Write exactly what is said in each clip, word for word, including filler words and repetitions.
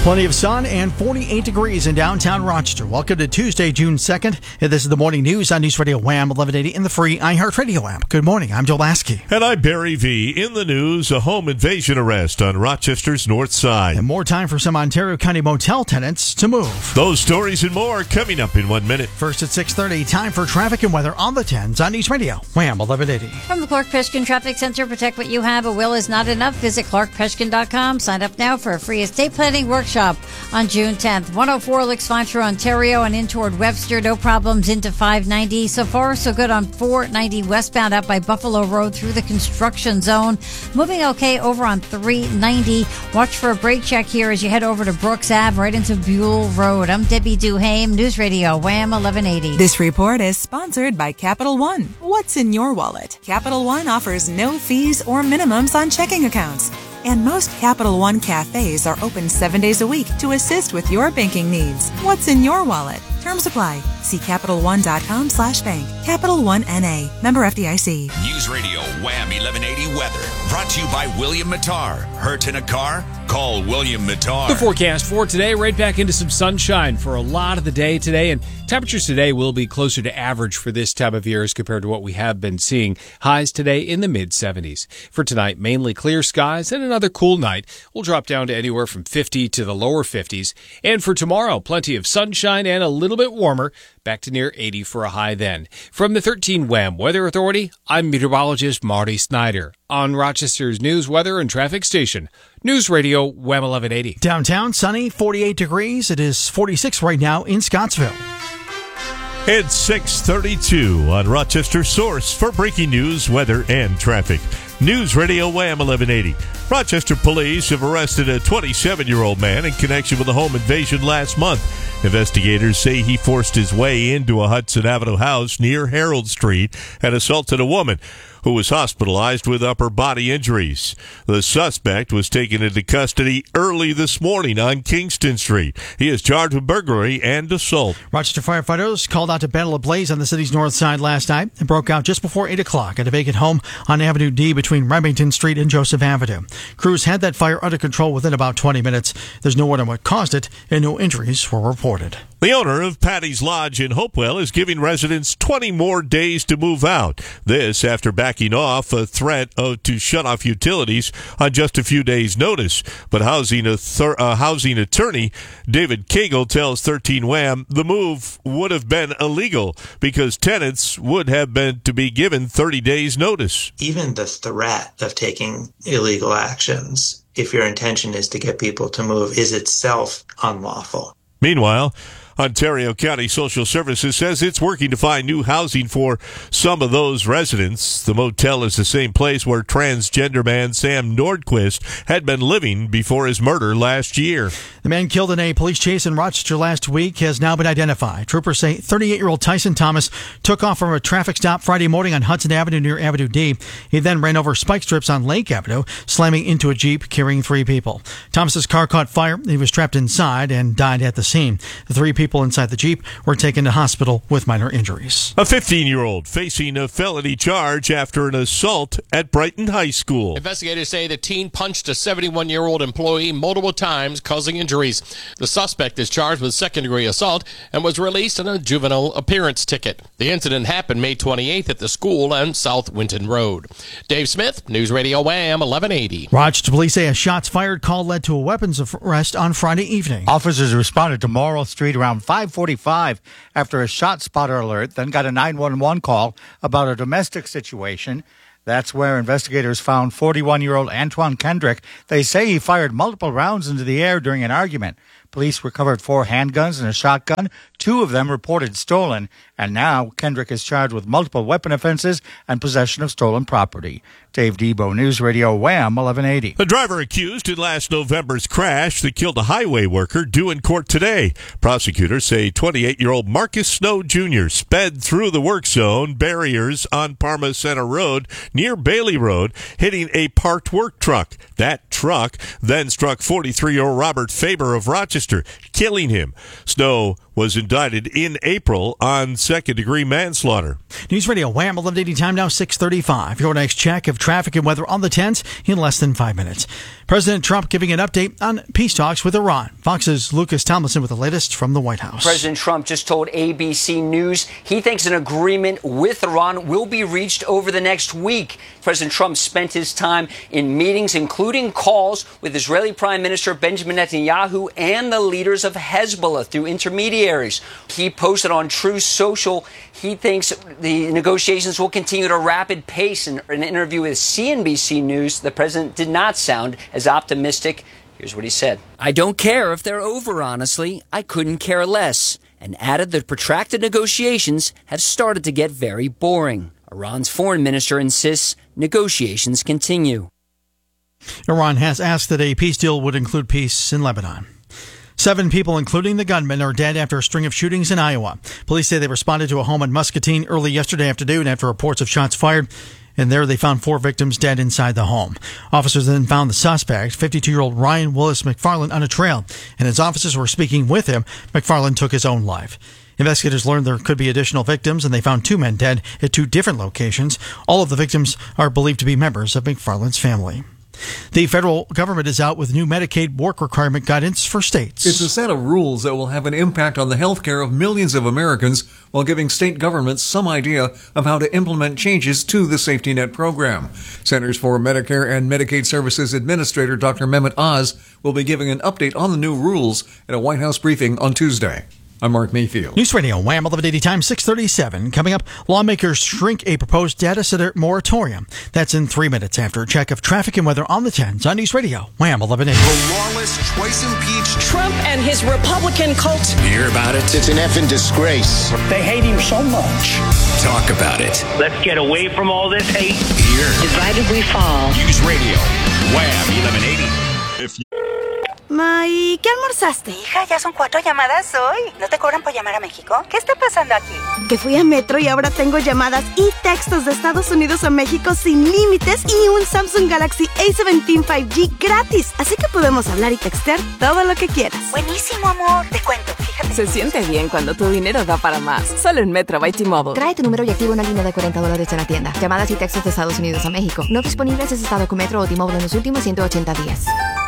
Plenty of sun and forty-eight degrees in downtown Rochester. Welcome to Tuesday, June second. This is the morning news on News Radio Wham eleven eighty in the free iHeartRadio app. Good morning. I'm Joe Lasky. And I'm Barry V. In the news, a home invasion arrest on Rochester's north side. And more time for some Ontario County motel tenants to move. Those stories and more coming up in one minute. First at six thirty, time for traffic and weather on the tens on News Radio Wham eleven eighty. From the Clark Peshkin Traffic Center, protect what you have. A will is not enough. Visit clark peshkin dot com. Sign up now for a free estate planning workshop on June tenth. one oh four Licks Fine through Ontario and in toward Webster. No problems into five ninety. So far, so good on four ninety westbound up by Buffalo Road through the construction zone. Moving okay over on three ninety. Watch for a brake check here as you head over to Brooks Ave right into Buell Road. I'm Debbie Duhame, News Radio Wham eleven eighty. This report is sponsored by Capital One. What's in your wallet? Capital One offers no fees or minimums on checking accounts. And most Capital One cafes are open seven days a week to assist with your banking needs. What's in your wallet? Terms apply. See Capital One dot com slash bank. Capital One N A. Member F D I C. News Radio Wham eleven eighty weather. Brought to you by William Mattar. Hurt in a car? Call William Mattar. The forecast for today, right back into some sunshine for a lot of the day today. And temperatures today will be closer to average for this time of year as compared to what we have been seeing. Highs today in the mid seventies. For tonight, mainly clear skies and another cool night. We'll drop down to anywhere from fifty to the lower fifties. And for tomorrow, plenty of sunshine and a little bit warmer. Back to near eighty for a high then. From the thirteen Wham Weather Authority, I'm meteorologist Marty Snyder on Rochester's news, weather, and traffic station. News Radio Wham eleven eighty. Downtown, sunny, forty-eight degrees. It is forty-six right now in Scottsville. It's six thirty-two on Rochester's source for breaking news, weather, and traffic. News Radio Wham eleven eighty. Rochester police have arrested a twenty-seven-year-old man in connection with a home invasion last month. Investigators say he forced his way into a Hudson Avenue house near Harold Street and assaulted a woman who was hospitalized with upper body injuries. The suspect was taken into custody early this morning on Kingston Street. He is charged with burglary and assault. Rochester firefighters called out to battle a blaze on the city's north side last night. It broke out just before eight o'clock at a vacant home on Avenue D between Remington Street and Joseph Avenue. Crews had that fire under control within about twenty minutes. There's no word on what caused it, and no injuries were reported. The owner of Patty's Lodge in Hopewell is giving residents twenty more days to move out. This after backing off a threat of, to shut off utilities on just a few days' notice. But housing, a thir- uh, housing attorney David Cagle tells thirteen Wham the move would have been illegal because tenants would have been to be given thirty days' notice. Even the threat of taking illegal actions, if your intention is to get people to move, is itself unlawful. Meanwhile, Ontario County Social Services says it's working to find new housing for some of those residents. The motel is the same place where transgender man Sam Nordquist had been living before his murder last year. The man killed in a police chase in Rochester last week has now been identified. Troopers say thirty-eight-year-old Tyson Thomas took off from a traffic stop Friday morning on Hudson Avenue near Avenue D. He then ran over spike strips on Lake Avenue, slamming into a Jeep carrying three people. Thomas's car caught fire. He was trapped inside and died at the scene. The three people People inside the Jeep were taken to hospital with minor injuries. A fifteen-year-old facing a felony charge after an assault at Brighton High School. Investigators say the teen punched a seventy-one-year-old employee multiple times, causing injuries. The suspect is charged with second-degree assault and was released on a juvenile appearance ticket. The incident happened May twenty-eighth at the school on South Winton Road. Dave Smith, News Radio Wham eleven eighty. Rochester police say a shots fired call led to a weapons arrest on Friday evening. Officers responded to Morrill Street around five forty-five after a shot spotter alert, then got a nine one one call about a domestic situation. That's where investigators found forty-one-year-old Antoine Kendrick. They say he fired multiple rounds into the air during an argument. Police recovered four handguns and a shotgun. Two of them reported stolen. And now Kendrick is charged with multiple weapon offenses and possession of stolen property. Dave Debo, News Radio Wham eleven eighty. The driver accused in last November's crash that killed a highway worker due in court today. Prosecutors say twenty-eight-year-old Marcus Snow Junior sped through the work zone barriers on Parma Center Road near Bailey Road, hitting a parked work truck. That truck then struck forty-three-year-old Robert Faber of Rochester, killing him. Snow was indicted in April on second-degree manslaughter. News Radio Wham eleven eighty, time now six thirty-five. Your next check of traffic and weather on the tens in less than five minutes. President Trump giving an update on peace talks with Iran. Fox's Lucas Tomlinson with the latest from the White House. President Trump just told A B C News he thinks an agreement with Iran will be reached over the next week. President Trump spent his time in meetings, including calls with Israeli Prime Minister Benjamin Netanyahu and the leaders of Hezbollah through intermediaries. He posted on Truth Social he thinks the negotiations will continue at a rapid pace. In an interview with C N B C News, the president did not sound as optimistic. Here's what he said. I don't care if they're over, honestly. I couldn't care less. And added that protracted negotiations have started to get very boring. Iran's foreign minister insists negotiations continue. Iran has asked that a peace deal would include peace in Lebanon. Seven people, including the gunman, are dead after a string of shootings in Iowa. Police say they responded to a home in Muscatine early yesterday afternoon after reports of shots fired. And there they found four victims dead inside the home. Officers then found the suspect, fifty-two-year-old Ryan Willis McFarland, on a trail. And as officers were speaking with him, McFarland took his own life. Investigators learned there could be additional victims, and they found two men dead at two different locations. All of the victims are believed to be members of McFarland's family. The federal government is out with new Medicaid work requirement guidance for states. It's a set of rules that will have an impact on the health care of millions of Americans while giving state governments some idea of how to implement changes to the safety net program. Centers for Medicare and Medicaid Services Administrator Doctor Mehmet Oz will be giving an update on the new rules at a White House briefing on Tuesday. I'm Mark Mayfield. News Radio, Wham, eleven eighty Times, six thirty-seven. Coming up, lawmakers shrink a proposed data center moratorium. That's in three minutes after a check of traffic and weather on the tens on News Radio, Wham, eleven eighty. The lawless, twice-impeached Trump and his Republican cult. Hear about it? It's an effing disgrace. They hate him so much. Talk about it. Let's get away from all this hate. Here. Divided we fall. News Radio, Wham, eleven eighty. If you... Ma, ¿y qué almorzaste? Hija, ya son cuatro llamadas hoy. ¿No te cobran por llamar a México? ¿Qué está pasando aquí? Que fui a Metro y ahora tengo llamadas y textos de Estados Unidos a México sin límites y un Samsung Galaxy A diecisiete cinco G gratis. Así que podemos hablar y textear todo lo que quieras. Buenísimo, amor. Te cuento, fíjate. Se siente bien cuando tu dinero da para más. Solo en Metro by T-Mobile. Trae tu número y activa una línea de cuarenta dólares en la tienda. Llamadas y textos de Estados Unidos a México. No disponibles en estado con Metro o T-Mobile en los últimos ciento ochenta días.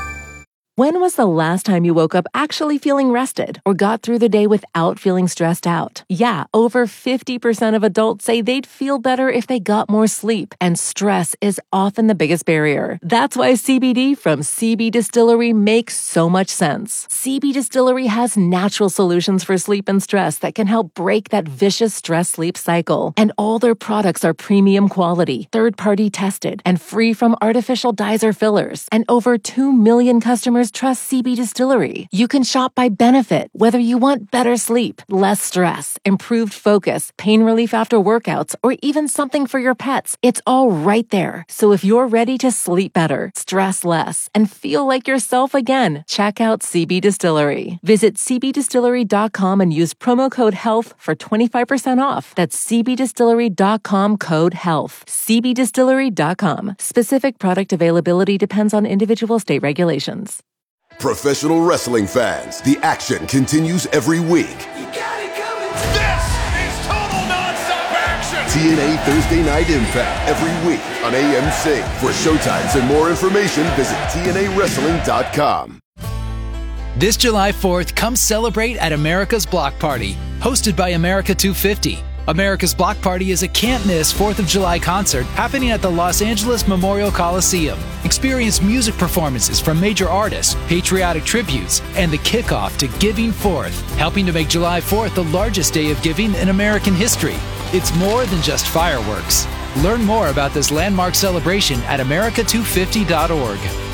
When was the last time you woke up actually feeling rested or got through the day without feeling stressed out? Yeah, over fifty percent of adults say they'd feel better if they got more sleep, and stress is often the biggest barrier. That's why C B D from C B Distillery makes so much sense. C B Distillery has natural solutions for sleep and stress that can help break that vicious stress-sleep cycle. And all their products are premium quality, third-party tested, and free from artificial dyes or fillers. And over two million customers trust C B Distillery. You can shop by benefit, whether you want better sleep, less stress, improved focus, pain relief after workouts, or even something for your pets. It's all right there. So if you're ready to sleep better, stress less, and feel like yourself again, check out C B Distillery. Visit c b distillery dot com and use promo code HEALTH for twenty-five percent off. That's c b distillery dot com code HEALTH. c b distillery dot com. Specific product availability depends on individual state regulations. Professional wrestling fans, the action continues every week. You got it coming. This is total nonstop action. T N A Thursday Night Impact every week on A M C. For showtimes and more information, visit T N A wrestling dot com. This July fourth, come celebrate at America's Block Party, hosted by America two fifty. America's Block Party is a can't-miss fourth of July concert happening at the Los Angeles Memorial Coliseum. Experience music performances from major artists, patriotic tributes, and the kickoff to Giving Fourth, helping to make July fourth the largest day of giving in American history. It's more than just fireworks. Learn more about this landmark celebration at america two fifty dot org.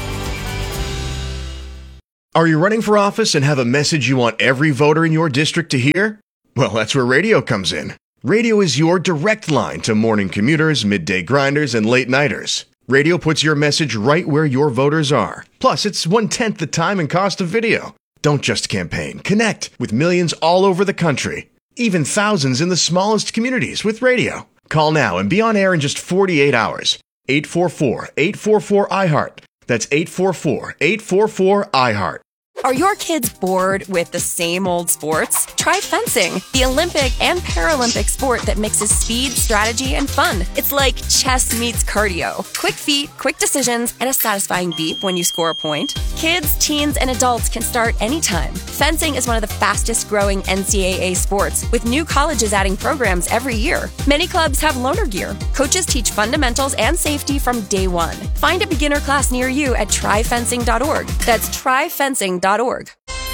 Are you running for office and have a message you want every voter in your district to hear? Well, that's where radio comes in. Radio is your direct line to morning commuters, midday grinders, and late-nighters. Radio puts your message right where your voters are. Plus, it's one-tenth the time and cost of video. Don't just campaign. Connect with millions all over the country. Even thousands in the smallest communities with radio. Call now and be on air in just forty-eight hours. eight four four, eight four four, I HEART. That's eight four four, eight four four, I HEART. Are your kids bored with the same old sports? Try fencing, the Olympic and Paralympic sport that mixes speed, strategy, and fun. It's like chess meets cardio. Quick feet, quick decisions, and a satisfying beep when you score a point. Kids, teens, and adults can start anytime. Fencing is one of the fastest growing N C double A sports, with new colleges adding programs every year. Many clubs have loaner gear. Coaches teach fundamentals and safety from day one. Find a beginner class near you at try fencing dot org. That's try fencing dot org.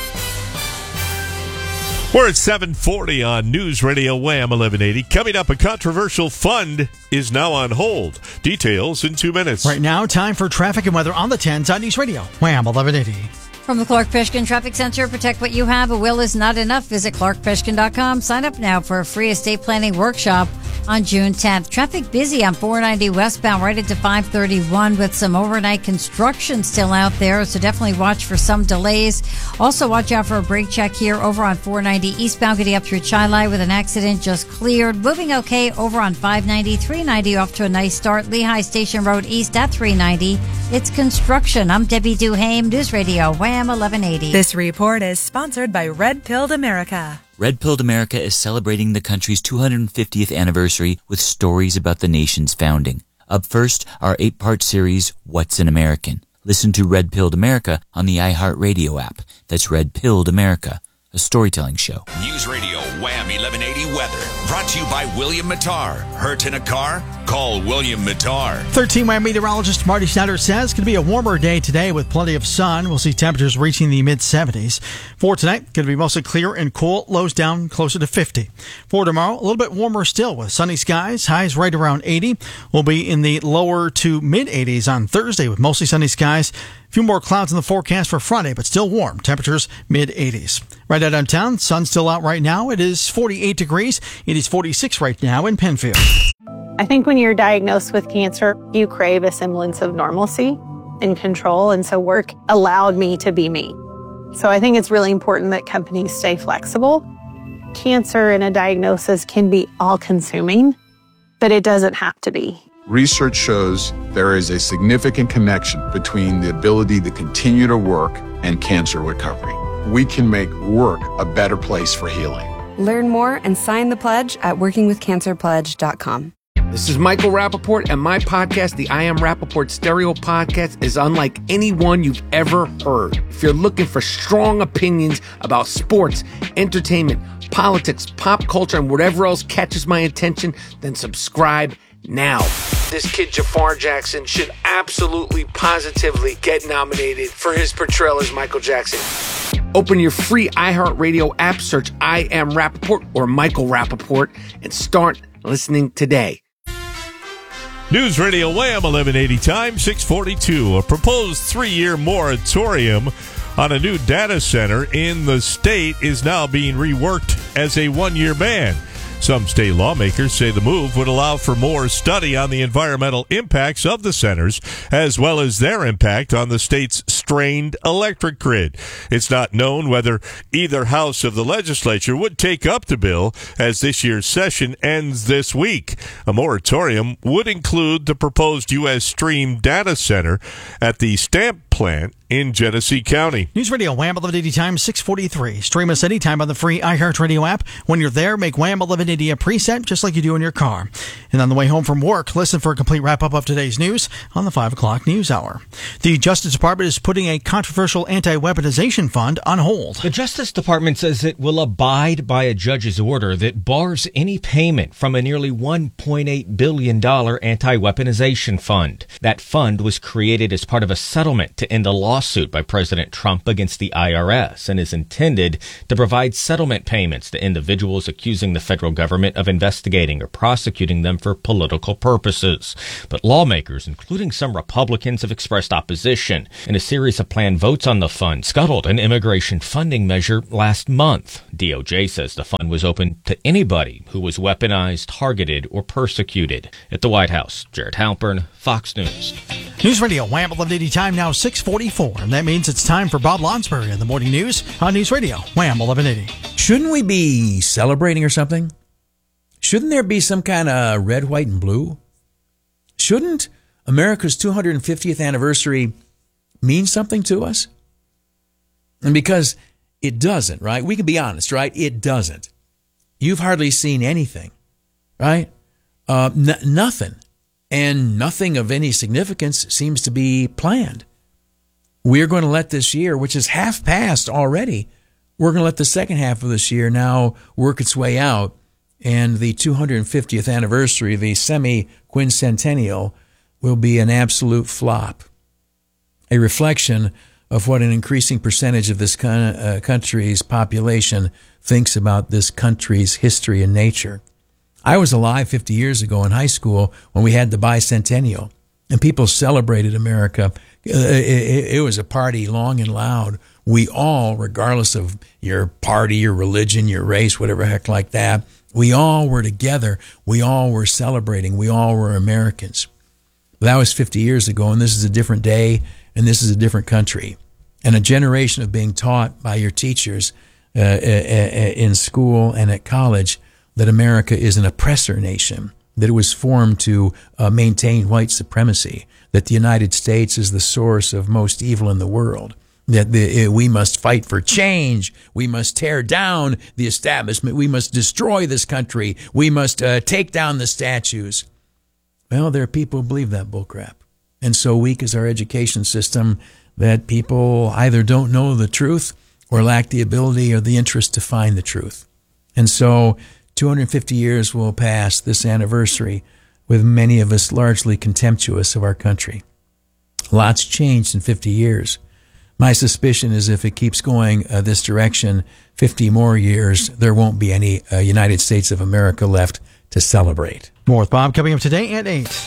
We're at seven forty on News Radio Wham eleven eighty. Coming up, a controversial fund is now on hold. Details in two minutes. Right now, time for traffic and weather on the tens on News Radio Wham eleven eighty. From the Clark Fishkin Traffic Center, protect what you have. A will is not enough. Visit clark fishkin dot com. Sign up now for a free estate planning workshop on June tenth. Traffic busy on four ninety westbound right into five thirty-one with some overnight construction still out there, so definitely watch for some delays. Also watch out for a brake check here over on four ninety eastbound getting up through Chilai with an accident just cleared. Moving okay over on five ninety, three ninety off to a nice start. Lehigh Station Road east at three ninety. It's construction. I'm Debbie Duhame, News Radio Wham eleven eighty. This report is sponsored by Red Pilled America. Red Pilled America is celebrating the country's two hundred fiftieth anniversary with stories about the nation's founding. Up first, our eight-part series, What's an American? Listen to Red Pilled America on the iHeartRadio app. That's Red Pilled America, a storytelling show. News Radio Wham eleven eighty weather. Brought to you by William Mattar. Hurt in a car? Call William Mattar. thirteen Wham meteorologist Marty Snyder says it's going to be a warmer day today with plenty of sun. We'll see temperatures reaching the mid seventies. For tonight, going to be mostly clear and cool. Lows down closer to fifty. For tomorrow, a little bit warmer still with sunny skies. Highs right around eighty. We'll be in the lower to mid eighties on Thursday with mostly sunny skies. A few more clouds in the forecast for Friday, but still warm. Temperatures mid eighties. Right out downtown, sun's still out right now. It is forty-eight degrees. It is forty-six right now in Penfield. I think when you're diagnosed with cancer, you crave a semblance of normalcy and control. And so work allowed me to be me. So I think it's really important that companies stay flexible. Cancer and a diagnosis can be all-consuming, but it doesn't have to be. Research shows there is a significant connection between the ability to continue to work and cancer recovery. We can make work a better place for healing. Learn more and sign the pledge at working with cancer pledge dot com. This is Michael Rappaport, and my podcast, the I Am Rappaport Stereo Podcast, is unlike any one you've ever heard. If you're looking for strong opinions about sports, entertainment, politics, pop culture, and whatever else catches my attention, then subscribe now. This kid Jafar Jackson should absolutely, positively get nominated for his portrayal as Michael Jackson. Open your free iHeartRadio app, search I Am Rappaport or Michael Rappaport, and start listening today. News Radio Wham eleven eighty time, six forty-two. A proposed three-year moratorium on a new data center in the state is now being reworked as a one-year ban. Some state lawmakers say the move would allow for more study on the environmental impacts of the centers, as well as their impact on the state's strained electric grid. It's not known whether either house of the legislature would take up the bill as this year's session ends this week. A moratorium would include the proposed U S Stream data center at the Stamp plant in Genesee County. News Radio Wham eleven eighty time, six forty-three. Stream us anytime on the free iHeartRadio app. When you're there, make Wham eleven eighty a preset just like you do in your car. And on the way home from work, listen for a complete wrap-up of today's news on the five o'clock news hour. The Justice Department is putting a controversial anti-weaponization fund on hold. The Justice Department says it will abide by a judge's order that bars any payment from a nearly one point eight billion dollars anti-weaponization fund. That fund was created as part of a settlement to end a lawsuit by President Trump against the I R S and is intended to provide settlement payments to individuals accusing the federal government of investigating or prosecuting them for political purposes. But lawmakers, including some Republicans, have expressed opposition, and a series of planned votes on the fund scuttled an immigration funding measure last month. D O J says the fund was open to anybody who was weaponized, targeted, or persecuted. At the White House, Jared Halpern, Fox News. News Radio Wham eleven eighty time now six forty-four, and that means it's time for Bob Lonsberry in the morning news on News Radio Wham eleven eighty. Shouldn't we be celebrating or something? Shouldn't there be some kind of red, white, and blue? Shouldn't America's two hundred fiftieth anniversary mean something to us? And because it doesn't, right? We can be honest, right? It doesn't. You've hardly seen anything, right? Uh, n- nothing. And nothing of any significance seems to be planned. We're going to let this year, which is half past already, we're going to let the second half of this year now work its way out. And the two hundred fiftieth anniversary, the semi-quincentennial, will be an absolute flop. A reflection of what an increasing percentage of this con- uh, country's population thinks about this country's history and nature. I was alive fifty years ago in high school when we had the bicentennial, and people celebrated America. Uh, it, it was a party long and loud. We all, regardless of your party, your religion, your race, whatever heck like that, we all were together. We all were celebrating. We all were Americans. That was fifty years ago, and this is a different day, and this is a different country. And a generation of being taught by your teachers uh, in school and at college that America is an oppressor nation, that it was formed to uh, maintain white supremacy, that the United States is the source of most evil in the world, that the, uh, we must fight for change, we must tear down the establishment, we must destroy this country, we must uh, take down the statues. Well, there are people who believe that bullcrap. And so weak is our education system that people either don't know the truth or lack the ability or the interest to find the truth. And so two hundred fifty years will pass this anniversary with many of us largely contemptuous of our country. Lots changed in fifty years. My suspicion is if it keeps going uh, this direction, fifty more years, there won't be any uh, United States of America left to celebrate. More with Bob coming up today at eight.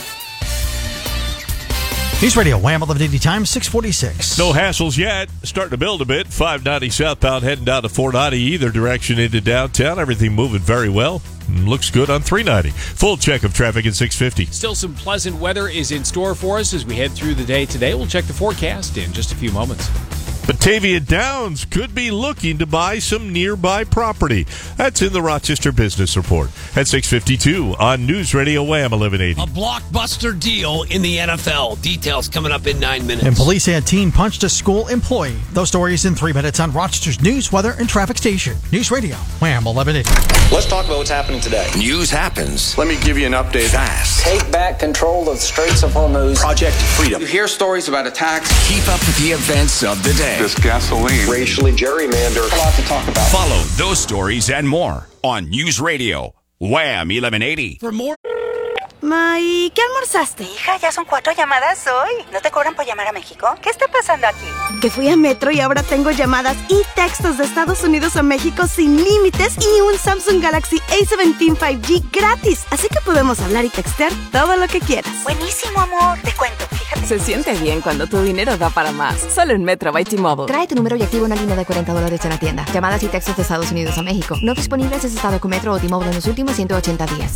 News Radio, Wham eleven eighty Times, six forty-six. No hassles yet. Starting to build a bit. five ninety southbound heading down to four ninety either direction into downtown. Everything moving very well. Looks good on three ninety. Full check of traffic at six fifty. Still some pleasant weather is in store for us as we head through the day today. We'll check the forecast in just a few moments. Batavia Downs could be looking to buy some nearby property. That's in the Rochester Business Report at six fifty-two on News Radio Wham eleven eighty. A blockbuster deal in the N F L. Details coming up in nine minutes. And police say a teen punched a school employee. Those stories in three minutes on Rochester's news, weather, and traffic station. News Radio Wham eleven eighty. Let's talk about what's happening today. News happens. Let me give you an update. Fast. Take back control of the Straits of Hormuz. Project Freedom. You hear stories about attacks. Keep up with the events of the day. This gasoline. Racially gerrymandered. A lot to talk about. Follow those stories and more on News Radio Wham eleven eighty. For more. Ma, ¿y qué almorzaste? Hija, ya son cuatro llamadas hoy. ¿No te cobran por llamar a México? ¿Qué está pasando aquí? Que fui a Metro y ahora tengo llamadas y textos de Estados Unidos a México sin límites y un Samsung Galaxy A diecisiete cinco G gratis. Así que podemos hablar y textear todo lo que quieras. Buenísimo, amor. Te cuento, fíjate. Se siente bien cuando tu dinero da para más. Solo en Metro by T-Mobile. Trae tu número y activa una línea de cuarenta dólares en la tienda. Llamadas y textos de Estados Unidos a México. No disponibles si has estado con Metro o T-Mobile en los últimos ciento ochenta días.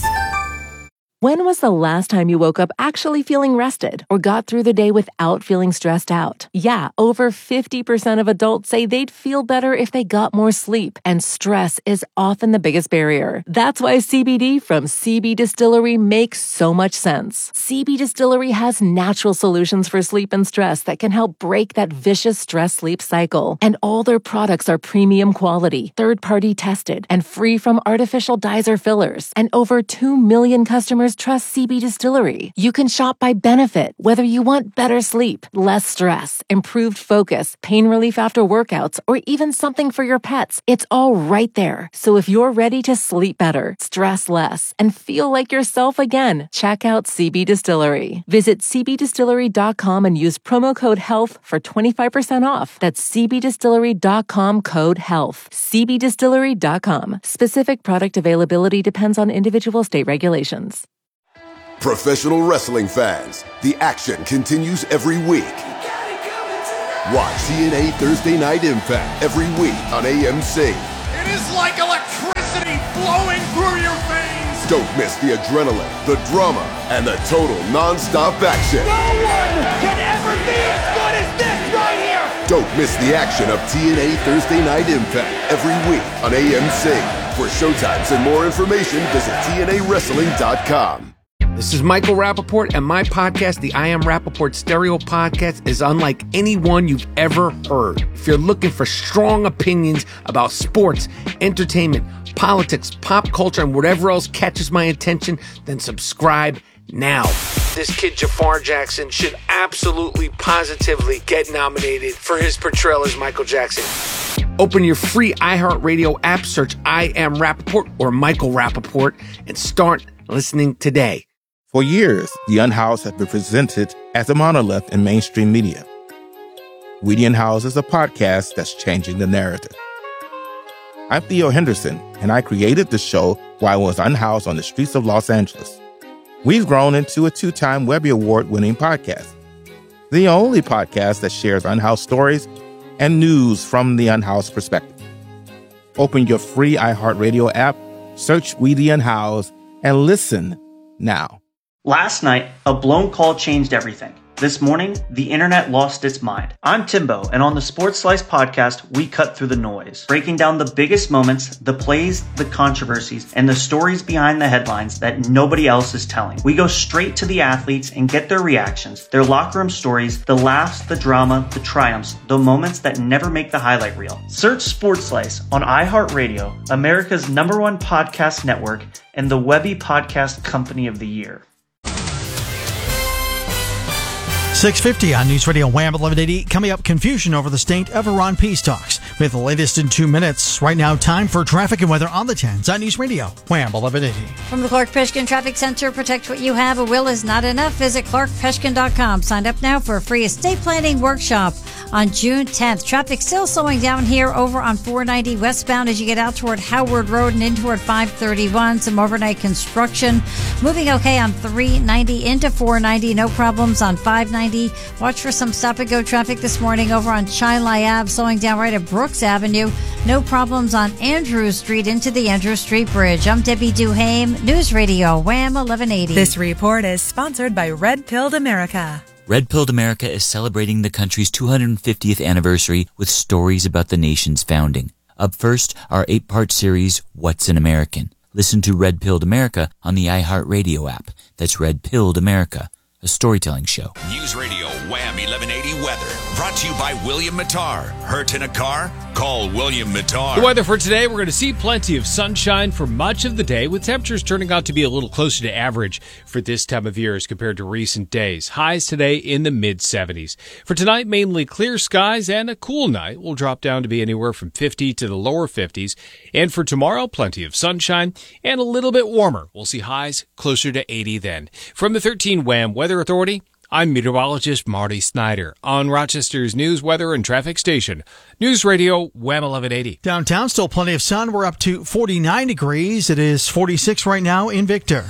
When was the last time you woke up actually feeling rested or got through the day without feeling stressed out? Yeah, over fifty percent of adults say they'd feel better if they got more sleep, and stress is often the biggest barrier. That's why C B D from C B Distillery makes so much sense. C B Distillery has natural solutions for sleep and stress that can help break that vicious stress-sleep cycle. And all their products are premium quality, third-party tested, and free from artificial dyes or fillers. And over two million customers trust C B Distillery. You can shop by benefit, whether you want better sleep, less stress, improved focus, pain relief after workouts, or even something for your pets. It's all right there. So if you're ready to sleep better, stress less, and feel like yourself again, check out C B Distillery. Visit c b distillery dot com and use promo code HEALTH for twenty-five percent off. That's c b distillery dot com code HEALTH. c b distillery dot com. Specific product availability depends on individual state regulations. Professional wrestling fans, the action continues every week. Watch T N A Thursday Night Impact every week on A M C. It is like electricity flowing through your veins. Don't miss the adrenaline, the drama, and the total non-stop action. No one can ever be as good as this right here. Don't miss the action of T N A Thursday Night Impact every week on A M C. For showtimes and more information, visit T N A wrestling dot com. This is Michael Rappaport, and my podcast, the I Am Rappaport Stereo Podcast, is unlike any one you've ever heard. If you're looking for strong opinions about sports, entertainment, politics, pop culture, and whatever else catches my attention, then subscribe now. This kid Jafar Jackson should absolutely, positively get nominated for his portrayal as Michael Jackson. Open your free iHeartRadio app, search I Am Rappaport or Michael Rappaport, and start listening today. For years, The Unhoused has been presented as a monolith in mainstream media. We The Unhoused is a podcast that's changing the narrative. I'm Theo Henderson, and I created the show while I was unhoused on the streets of Los Angeles. We've grown into a two-time Webby Award-winning podcast, the only podcast that shares unhoused stories and news from the unhoused perspective. Open your free iHeartRadio app, search We The Unhoused, and listen now. Last night, a blown call changed everything. This morning, the internet lost its mind. I'm Timbo, and on the Sports Slice podcast, we cut through the noise, breaking down the biggest moments, the plays, the controversies, and the stories behind the headlines that nobody else is telling. We go straight to the athletes and get their reactions, their locker room stories, the laughs, the drama, the triumphs, the moments that never make the highlight reel. Search Sports Slice on iHeartRadio, America's number one podcast network, and the Webby Podcast Company of the Year. six fifty on News Radio Wham eleven eighty. Coming up, confusion over the state of Iran peace talks. With the latest in two minutes. Right now, time for traffic and weather on the tens on News Radio Wham eleven eighty. From the Clark Peshkin Traffic Center, protect what you have. A will is not enough. Visit clark peshkin dot com. Sign up now for a free estate planning workshop on June tenth. Traffic still slowing down here over on four ninety westbound as you get out toward Howard Road and in toward five thirty-one. Some overnight construction. Moving okay on three ninety into four ninety. No problems on five ninety. Watch for some stop-and-go traffic this morning over on Chilai Ave, slowing down right at Brooks Avenue. No problems on Andrews Street into the Andrews Street Bridge. I'm Debbie Duhame, News Radio Wham eleven eighty. This report is sponsored by Red Pilled America. Red Pilled America is celebrating the country's two hundred fiftieth anniversary with stories about the nation's founding. Up first, our eight-part series, What's an American? Listen to Red Pilled America on the iHeartRadio app. That's Red Pilled America, a storytelling show. News Radio Wham eleven eighty weather. Brought to you by William Mattar. Hurt in a car? Call William Mattar. The weather for today, we're going to see plenty of sunshine for much of the day, with temperatures turning out to be a little closer to average for this time of year as compared to recent days. Highs today in the mid seventies. For tonight, mainly clear skies and a cool night. Will drop down to be anywhere from fifty to the lower fifties. And for tomorrow, plenty of sunshine and a little bit warmer. We'll see highs closer to eighty then. From the thirteen Wham Weather Authority, I'm meteorologist Marty Snyder on Rochester's news, weather, and traffic station. News Radio Wham eleven eighty. Downtown, still plenty of sun. We're up to forty-nine degrees. It is forty-six right now in Victor.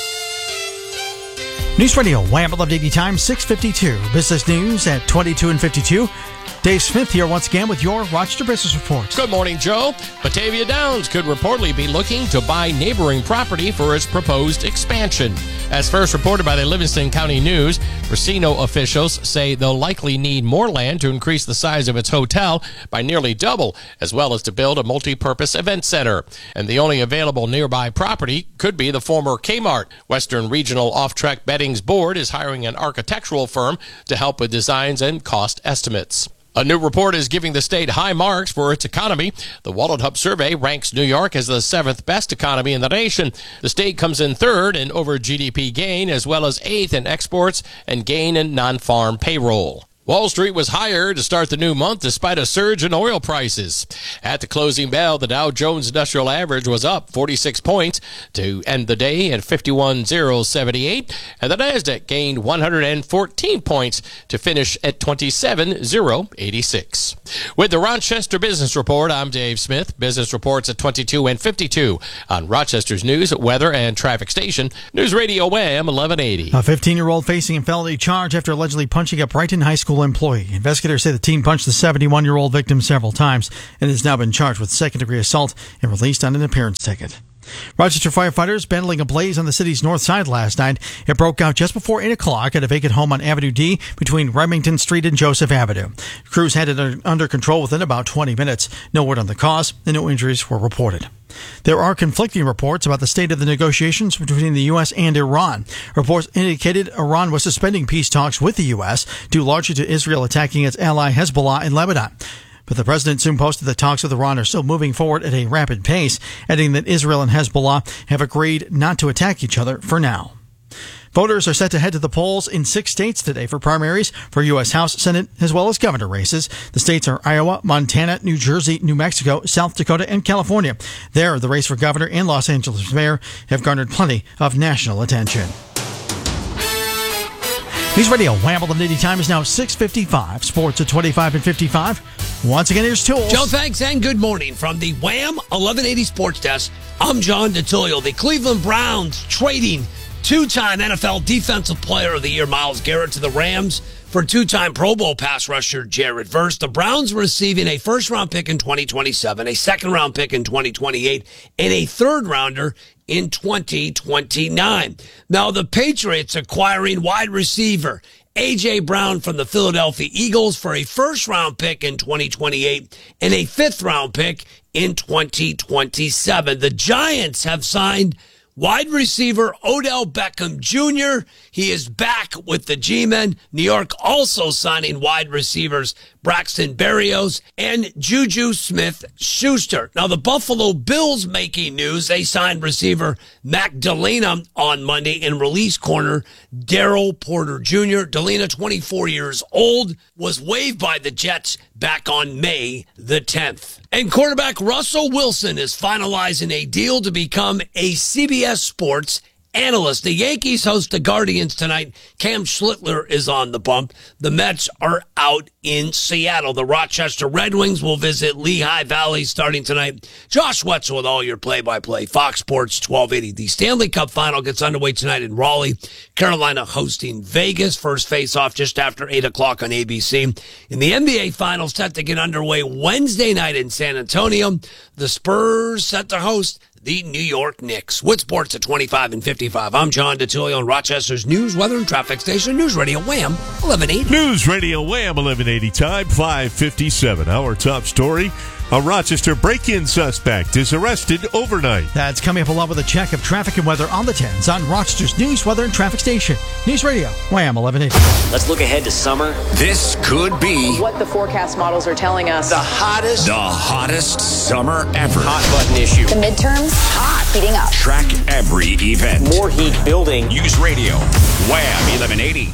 News Radio Wham eleven eighty time, six fifty-two. Business news at twenty-two and fifty-two. Dave Smith here once again with your Rochester Business Report. Good morning, Joe. Batavia Downs could reportedly be looking to buy neighboring property for its proposed expansion. As first reported by the Livingston County News, Racino officials say they'll likely need more land to increase the size of its hotel by nearly double, as well as to build a multi-purpose event center. And the only available nearby property could be the former Kmart. Western Regional Off-Track Betting's board is hiring an architectural firm to help with designs and cost estimates. A new report is giving the state high marks for its economy. The Wallet Hub survey ranks New York as the seventh best economy in the nation. The state comes in third in over G D P gain, as well as eighth in exports and gain in non-farm payroll. Wall Street was higher to start the new month despite a surge in oil prices. At the closing bell, the Dow Jones Industrial Average was up forty-six points to end the day at fifty-one thousand seventy-eight, and the Nasdaq gained one hundred fourteen points to finish at twenty-seven thousand eighty-six. With the Rochester Business Report, I'm Dave Smith. Business reports at twenty-two and fifty-two on Rochester's news, weather, and traffic station, News Radio Wham eleven eighty. A fifteen-year-old facing a felony charge after allegedly punching a Brighton High School employee. Investigators say the teen punched the seventy-one-year-old victim several times and has now been charged with second-degree assault and released on an appearance ticket. Rochester firefighters battling a blaze on the city's north side last night. It broke out just before eight o'clock at a vacant home on Avenue D between Remington Street and Joseph Avenue. Crews had it under control within about twenty minutes. No word on the cause and no injuries were reported. There are conflicting reports about the state of the negotiations between the U S and Iran. Reports indicated Iran was suspending peace talks with the U S due largely to Israel attacking its ally Hezbollah in Lebanon. But the president soon posted that talks with Iran are still moving forward at a rapid pace, adding that Israel and Hezbollah have agreed not to attack each other for now. Voters are set to head to the polls in six states today for primaries for U S House, Senate, as well as governor races. The states are Iowa, Montana, New Jersey, New Mexico, South Dakota, and California. There, the race for governor and Los Angeles mayor have garnered plenty of national attention. News Radio Wham! eleven eighty time is now six fifty-five. Sports at twenty-five and fifty-five. Once again, here's Tools. Joe, thanks, and good morning. From the Wham! eleven eighty Sports Desk, I'm John DeTullio. The Cleveland Browns trading two-time N F L Defensive Player of the Year Myles Garrett to the Rams for two-time Pro Bowl pass rusher Jared Verse. The Browns receiving a first-round pick in twenty twenty-seven, a second-round pick in twenty twenty-eight, and a third-rounder in twenty twenty-nine. Now, the Patriots acquiring wide receiver A J. Brown from the Philadelphia Eagles for a first-round pick in twenty twenty-eight and a fifth-round pick in twenty twenty-seven. The Giants have signed wide receiver Odell Beckham Junior He is back with the G-Men. New York also signing wide receivers Braxton Berrios and Juju Smith-Schuster. Now, the Buffalo Bills making news. They signed receiver Mac Delena on Monday and release corner Daryl Porter Junior Delena, twenty-four years old, was waived by the Jets back on May the tenth. And quarterback Russell Wilson is finalizing a deal to become a C B S Sports analyst. The Yankees host the Guardians tonight. Cam Schlittler is on the bump. The Mets are out in Seattle. The Rochester Red Wings will visit Lehigh Valley starting tonight. Josh Wetzel with all your play-by-play. Fox Sports twelve eighty. The Stanley Cup final gets underway tonight in Raleigh. Carolina hosting Vegas. First face-off just after eight o'clock on A B C. In the N B A finals set to get underway Wednesday night in San Antonio. The Spurs set to host the New York Knicks. With sports at twenty-five and fifty-five, I'm John DeTullio on Rochester's news, weather, and traffic station, News Radio Wham! eleven eighty. News Radio Wham! eleven eighty time, five fifty-seven. Our top story. A Rochester break-in suspect is arrested overnight. That's coming up along with a check of traffic and weather on the tens on Rochester's news, weather, and traffic station. News Radio Wham! eleven eighty. Let's look ahead to summer. This could be what the forecast models are telling us. The hottest, the hottest summer ever. Hot button issue. The midterms, hot, heating up. Track every event. More heat building. News Radio Wham! eleven eighty.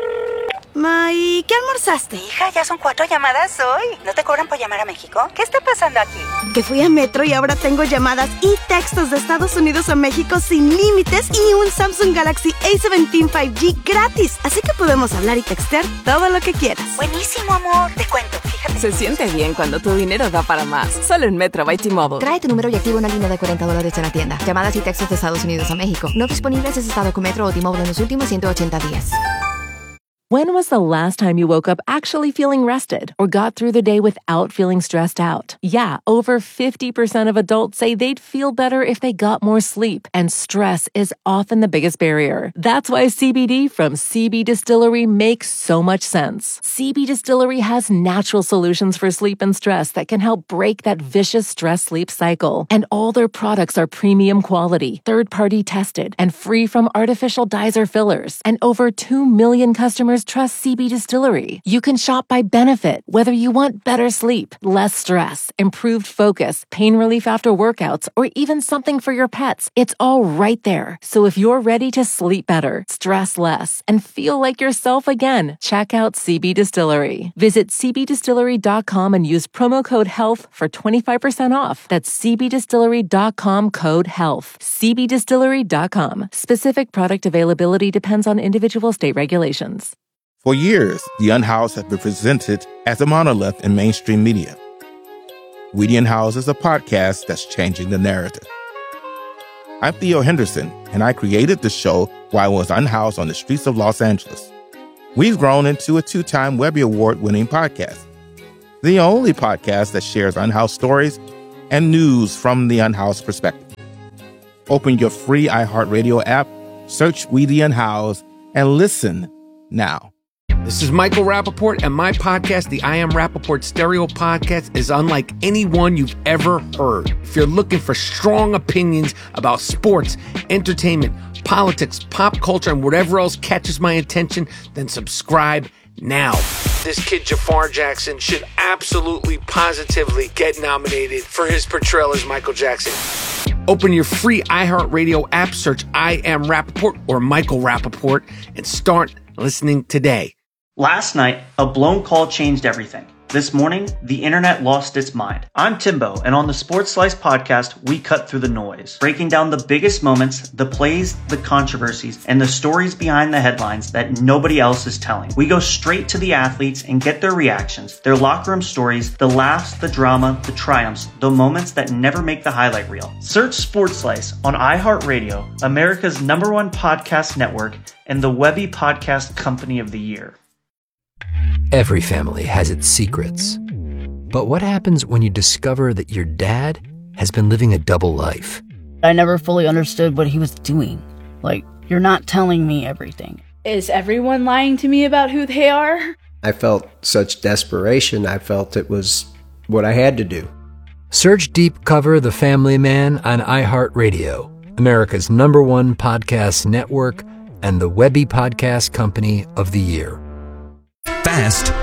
Ma, ¿y qué almorzaste? Hija, ya son cuatro llamadas hoy. ¿No te cobran por llamar a México? ¿Qué está pasando aquí? Que fui a Metro y ahora tengo llamadas y textos de Estados Unidos a México sin límites y un Samsung Galaxy A diecisiete cinco G gratis. Así que podemos hablar y textear todo lo que quieras. Buenísimo, amor. Te cuento, fíjate. Se siente bien cuando tu dinero da para más. Solo en Metro by T-Mobile. Trae tu número y activa una línea de cuarenta dólares en la tienda. Llamadas y textos de Estados Unidos a México. No disponibles si has estado con Metro o T-Mobile en los últimos ciento ochenta días. When was the last time you woke up actually feeling rested or got through the day without feeling stressed out? Yeah, over fifty percent of adults say they'd feel better if they got more sleep, and stress is often the biggest barrier. That's why C B D from C B Distillery makes so much sense. C B Distillery has natural solutions for sleep and stress that can help break that vicious stress-sleep cycle. And all their products are premium quality, third-party tested, and free from artificial dyes or fillers. And over two million customers trust C B Distillery. You can shop by benefit, whether you want better sleep, less stress, improved focus, pain relief after workouts, or even something for your pets. It's all right there. So if you're ready to sleep better, stress less, and feel like yourself again, check out C B Distillery. Visit c b distillery dot com and use promo code HEALTH for twenty-five percent off. That's c b distillery dot com code HEALTH. c b distillery dot com. Specific product availability depends on individual state regulations. For years, the Unhoused has been presented as a monolith in mainstream media. We the Unhoused is a podcast that's changing the narrative. I'm Theo Henderson, and I created the show while I was unhoused on the streets of Los Angeles. We've grown into a two-time Webby Award-winning podcast, the only podcast that shares unhoused stories and news from the unhoused perspective. Open your free iHeartRadio app, search Weedy and Howes, and listen now. This is Michael Rappaport, and my podcast, the I Am Rappaport Stereo Podcast, is unlike anyone you've ever heard. If you're looking for strong opinions about sports, entertainment, politics, pop culture, and whatever else catches my attention, then subscribe now. This kid Jafar Jackson should absolutely, positively get nominated for his portrayal as Michael Jackson. Open your free iHeartRadio app, search I Am Rappaport or Michael Rappaport, and start listening today. Last night, a blown call changed everything. This morning, the internet lost its mind. I'm Timbo, and on the Sports Slice podcast, we cut through the noise, breaking down the biggest moments, the plays, the controversies, and the stories behind the headlines that nobody else is telling. We go straight to the athletes and get their reactions, their locker room stories, the laughs, the drama, the triumphs, the moments that never make the highlight reel. Search Sports Slice on iHeartRadio, America's number one podcast network, and the Webby Podcast Company of the Year. Every family has its secrets. But what happens when you discover that your dad has been living a double life? I never fully understood what he was doing. Like, you're not telling me everything. Is everyone lying to me about who they are? I felt such desperation. I felt it was what I had to do. Search Deep Cover The Family Man on iHeartRadio, America's number one podcast network, and the Webby Podcast Company of the Year. Fast,